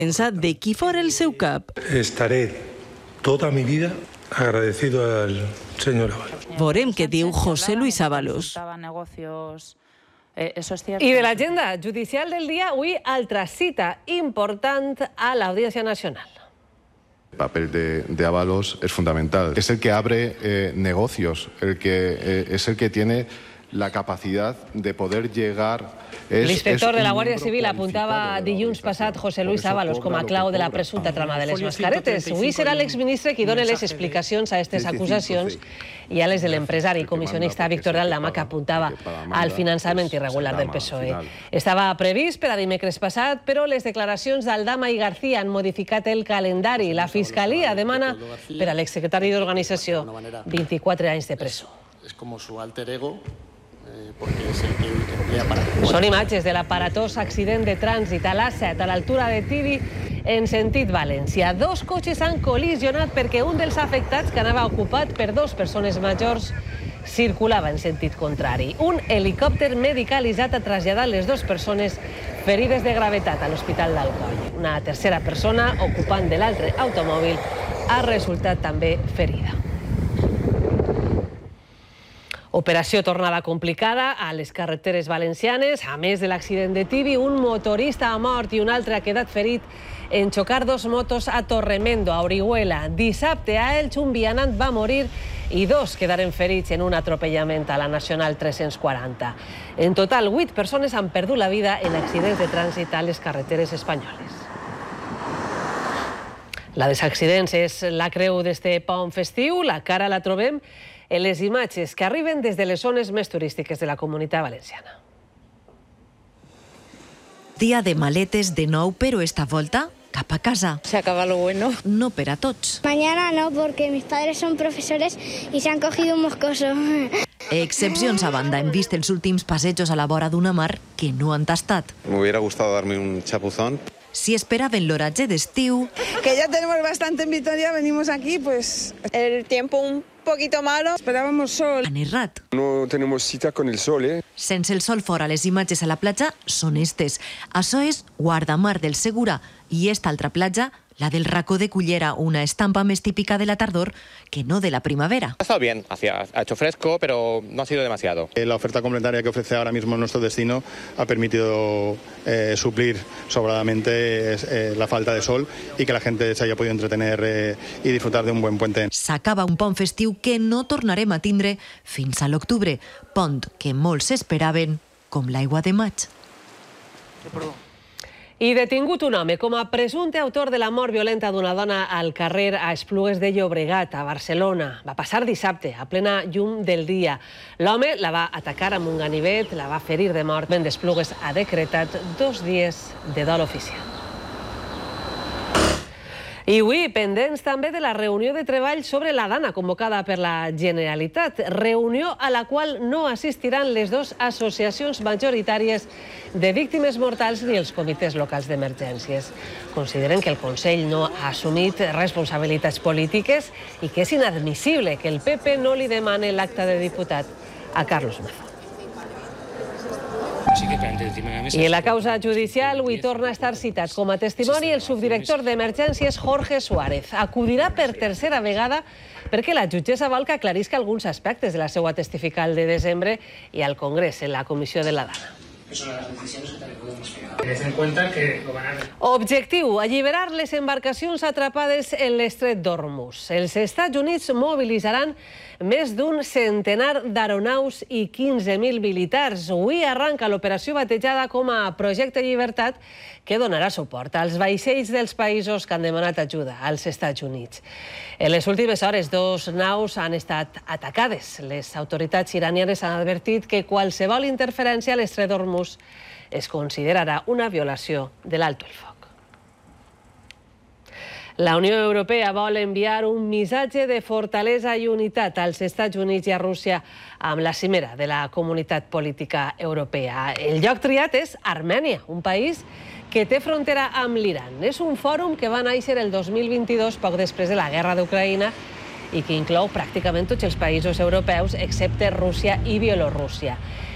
Pensa de qui fora el seu cap. Estaré toda mi vida agradecido al señor Ábalos. Veurem què diu José Luis Ábalos. I de l'agenda judicial del dia, avui altra cita important a l'Audiència Nacional. El papel de Ábalos es fundamental. Es el que abre negocios, es el que tiene la capacidad de poder llegar... L'inspector de la Guàrdia Civil apuntava dilluns passat José Luis Ábalos com a clau de la presumpta trama de les mascaretes. Avui serà l'exministre qui dona les explicacions a aquestes acusacions i a les de l'empresari comissionista Víctor Aldama, que apuntava al finançament irregular del PSOE. Estava previst per a dimecres passat, però les declaracions d'Aldama i García han modificat el calendari. La Fiscalia demana per a l'exsecretari d'Organització 24 anys de presó. És com su alter ego, porque es el que emplea para... Són imatges de l'aparatós accident de trànsit a l'A7 a l'altura de Tibi en sentit València. Dos cotxes han col·lisionat perquè un dels afectats, que anava ocupat per dues persones majors, circulava en sentit contrari. Un helicòpter medicalitzat ha traslladat les dues persones ferides de gravetat a l'Hospital d'Alcoi. Una tercera persona, ocupant de l'altre automòbil, ha resultat també ferida. Operació tornada complicada a les carreteres valencianes. A més de l'accident de Tibi, un motorista ha mort i un altre ha quedat ferit en xocar dos motos a Torremendo, a Orihuela. Dissabte a Elx un vianant va morir i dos quedaren ferits en un atropellament a la Nacional 340. En total, 8 persones han perdut la vida en accidents de trànsit a les carreteres espanyoles. La dels accidents és la creu d'este pont festiu. La cara la trobem en les imatges que arriben des de les zones més turístiques de la Comunitat Valenciana. Dia de maletes de nou, però esta volta cap a casa. Se acaba lo bueno. No per a tots. Mañana no, porque mis padres son profesores y se han cogido un moscoso. Excepcions a banda, hem vist els últims passejos a la vora d'una mar que no han tastat. Me hubiera gustado darme un chapuzón. Si esperaven l'oratge d'estiu... Que ya tenemos bastante en Vitoria, venimos aquí, pues... El tiempo un poquito malo. Esperábamos sol. Han errat. No tenemos cita con el sol, ¿eh? Sense el sol fora, les imatges a la platja són estes. Això és Guardamar del Segura i esta altra platja, la del Racó de Cullera, una estampa més típica de la tardor que no de la primavera. Ha estado bien, ha hecho fresco, pero no ha sido demasiado. La oferta complementaria que ofrece ahora mismo nuestro destino ha permitido suplir sobradamente la falta de sol y que la gente se haya podido entretener y disfrutar de un buen puente. S'acaba un pont festiu que no tornarem a tindre fins a l'octubre, pont que molts esperaven com l'aigua de maig. I detingut un home com a presumpte autor de la mort violenta d'una dona al carrer a Esplugues de Llobregat, a Barcelona. Va passar dissabte, a plena llum del dia. L'home la va atacar amb un ganivet, la va ferir de mort. Ben d'Esplugues ha decretat 2 dies de dol oficial. I avui, pendents també de la reunió de treball sobre la dana convocada per la Generalitat, reunió a la qual no assistiran les dues associacions majoritàries de víctimes mortals ni els comitès locals d'emergències. Consideren que el Consell no ha assumit responsabilitats polítiques i que és inadmissible que el PP no li demane l'acta de diputat a Carlos Mazón. I en la causa judicial avui torna a estar citat com a testimoni el subdirector d'Emergències Jorge Suárez. Acudirà per tercera vegada perquè la jutgessa vol que aclarisca alguns aspectes de la seva testifical de desembre i al Congrés en la Comissió de la Dana. Objectiu, alliberar les embarcacions atrapades en l'estret d'Hormuz. Els Estats Units mobilitzaran més d'un centenar d'aeronaus i 15.000 militars. Avui arranca l'operació batejada com a Projecte Llibertat, que donarà suport als vaixells dels països que han demanat ajuda als Estats Units. En les últimes hores, 2 naus han estat atacades. Les autoritats iranianes han advertit que qualsevol interferència a l'estret d'Hormuz es considerarà una violació de l'alto el foc. La Unió Europea vol enviar un missatge de fortalesa i unitat als Estats Units i a Rússia amb la cimera de la Comunitat Política Europea. El lloc triat és Armènia, un país que té frontera amb l'Iran. És un fòrum que va néixer el 2022, poc després de la guerra d'Ucraïna, i que inclou pràcticament tots els països europeus, excepte Rússia i Bielorússia.